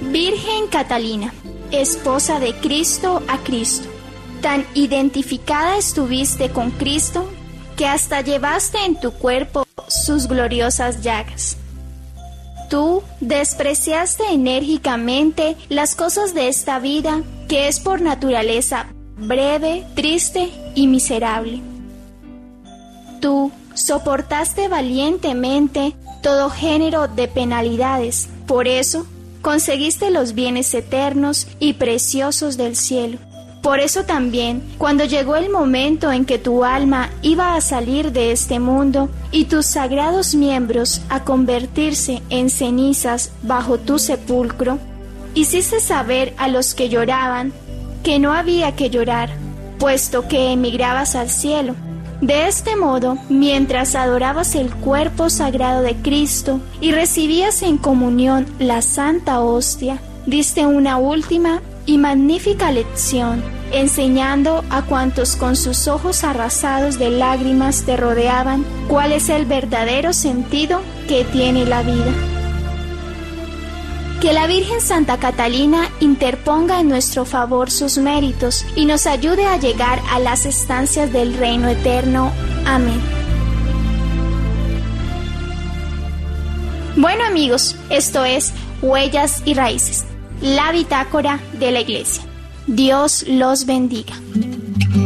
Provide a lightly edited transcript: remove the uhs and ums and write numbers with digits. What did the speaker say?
Virgen Catalina, esposa de Cristo a Cristo, tan identificada estuviste con Cristo que hasta llevaste en tu cuerpo sus gloriosas llagas. Tú despreciaste enérgicamente las cosas de esta vida, que es por naturaleza breve, triste y miserable. Tú soportaste valientemente todo género de penalidades, por eso conseguiste los bienes eternos y preciosos del cielo. Por eso también, cuando llegó el momento en que tu alma iba a salir de este mundo y tus sagrados miembros a convertirse en cenizas bajo tu sepulcro, hiciste saber a los que lloraban que no había que llorar, puesto que emigrabas al cielo. De este modo, mientras adorabas el cuerpo sagrado de Cristo y recibías en comunión la Santa Hostia, diste una última y magnífica lección, enseñando a cuantos con sus ojos arrasados de lágrimas te rodeaban cuál es el verdadero sentido que tiene la vida. Que la Virgen Santa Catalina interponga en nuestro favor sus méritos y nos ayude a llegar a las estancias del reino eterno. Amén. Bueno, amigos, esto es Huellas y Raíces, la bitácora de la Iglesia. Dios los bendiga.